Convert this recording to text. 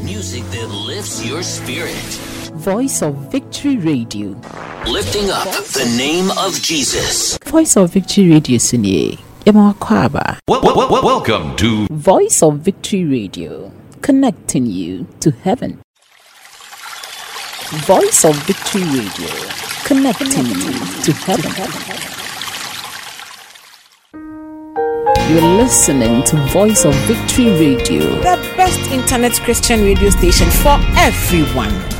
Music that lifts your spirit. Voice of Victory Radio. Lifting up the name of Jesus. Voice of Victory Radio Sunye. Welcome to Voice of Victory Radio, connecting you to heaven. Voice of Victory Radio, connecting you to heaven. You're listening to Voice of Victory Radio, the best internet Christian radio station for everyone.